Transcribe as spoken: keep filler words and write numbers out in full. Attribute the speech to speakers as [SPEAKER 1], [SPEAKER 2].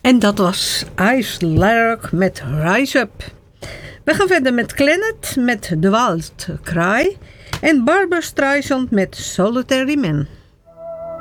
[SPEAKER 1] En dat was Ice Lark met Rise Up. We gaan verder met Clannad met De Waldkraai en Barbra Streisand met Solitary Man.